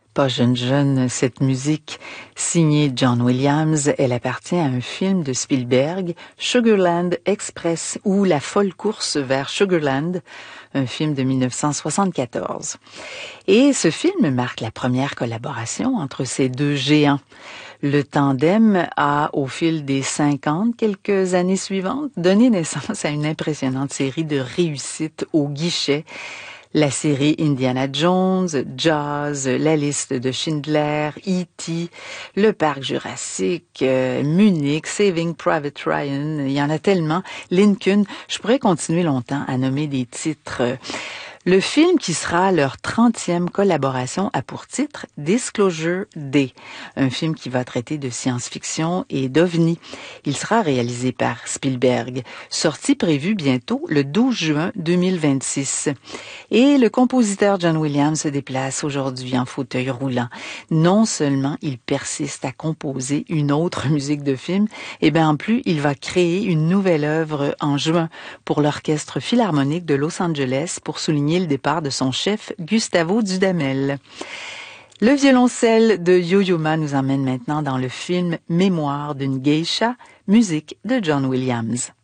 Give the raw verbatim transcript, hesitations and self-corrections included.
Pas jeune jeune, cette musique signée John Williams, elle appartient à un film de Spielberg, Sugarland Express, ou La folle course vers Sugarland, un film de mille neuf cent soixante-quatorze. Et ce film marque la première collaboration entre ces deux géants. Le tandem a, au fil des cinquante, quelques années suivantes, donné naissance à une impressionnante série de réussites au guichet. La série Indiana Jones, Jaws, La liste de Schindler, E T, Le parc Jurassique, euh, Munich, Saving Private Ryan, il y en a tellement. Lincoln, je pourrais continuer longtemps à nommer des titres. Le film qui sera leur trentième collaboration a pour titre Disclosure Day, un film qui va traiter de science-fiction et d'ovnis. Il sera réalisé par Spielberg, sortie prévue bientôt le douze juin deux mille vingt-six. Et le compositeur John Williams se déplace aujourd'hui en fauteuil roulant. Non seulement il persiste à composer une autre musique de film, et bien en plus il va créer une nouvelle œuvre en juin pour l'Orchestre Philharmonique de Los Angeles pour souligner le départ de son chef Gustavo Dudamel. Le violoncelle de Yo-Yo Ma nous emmène maintenant dans le film Mémoire d'une geisha, musique de John Williams.